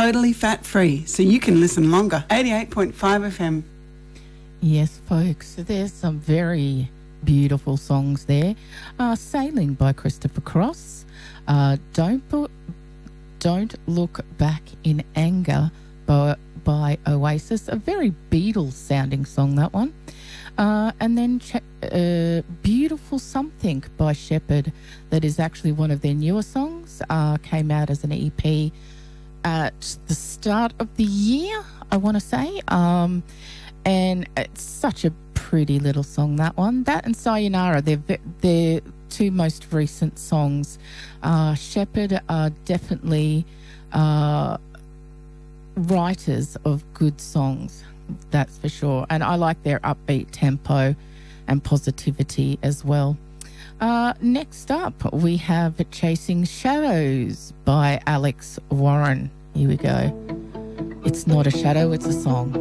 totally fat-free, so you can listen longer. 88.5 FM. Yes, folks, there's some very beautiful songs there. Sailing by Christopher Cross. Don't Look Back in Anger by Oasis. A very Beatles-sounding song, that one. And then Beautiful Something by Shepherd, that is actually one of their newer songs, came out as an EP at the start of the year, I want to say. And it's such a pretty little song, that one. That and Sayonara, they're two most recent songs. Shepherd are definitely writers of good songs, that's for sure. And I like their upbeat tempo and positivity as well. Next up, we have Chasing Shadows by Alex Warren. Here we go. It's not a shadow, it's a song.